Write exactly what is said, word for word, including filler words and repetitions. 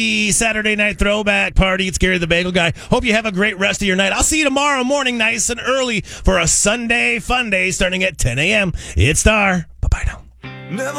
The Saturday night throwback party. It's Gary the Bagel Guy. Hope you have a great rest of your night. I'll see you tomorrow morning, nice and early, for a Sunday fun day starting at ten a.m. It's Star. Bye-bye now. Never